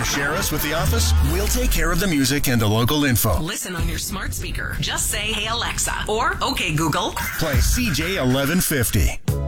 share us with the office, we'll take care of the music and the local info. Listen on your smart speaker. Just say, "Hey Alexa," or "Okay Google." Play CJ 1150.